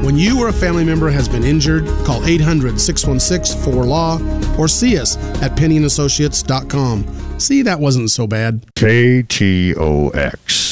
When you or a family member has been injured, call 800-616-4LAW or see us at PennyandAssociates.com. See, that wasn't so bad. KTOX.